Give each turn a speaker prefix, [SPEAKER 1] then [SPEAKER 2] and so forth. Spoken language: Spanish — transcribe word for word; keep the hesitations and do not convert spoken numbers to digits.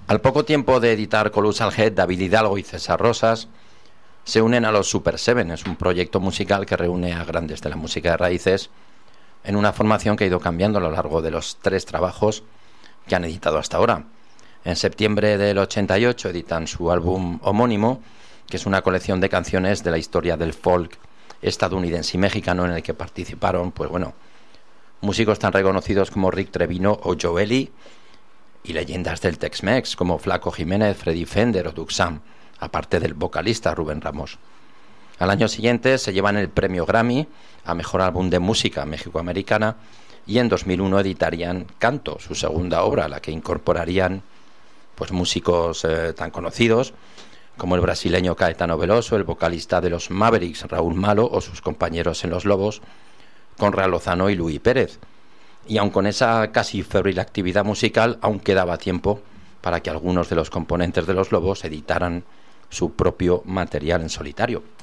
[SPEAKER 1] Al poco tiempo de editar Colossal Head, David Hidalgo y César Rosas se unen a los Super Seven. Es un proyecto musical que reúne a grandes de la música de raíces en una formación que ha ido cambiando a lo largo de los tres trabajos que han editado hasta ahora. En septiembre del ochenta y ocho editan su álbum homónimo, que es una colección de canciones de la historia del folk estadounidense y mexicano, en el que participaron, pues bueno, músicos tan reconocidos como Rick Trevino o Joe Ely, y leyendas del Tex-Mex como Flaco Jiménez, Freddy Fender o Duke Sam, aparte del vocalista Rubén Ramos. Al año siguiente se llevan el premio Grammy a Mejor Álbum de Música México-Americana, y en dos mil uno editarían Canto, su segunda obra, a la que incorporarían pues músicos eh, tan conocidos como el brasileño Caetano Veloso, el vocalista de los Mavericks Raúl Malo o sus compañeros en Los Lobos, Conrad Lozano y Luis Pérez. Y aun con esa casi febril actividad musical, aún quedaba tiempo para que algunos de los componentes de Los Lobos editaran su propio material en solitario.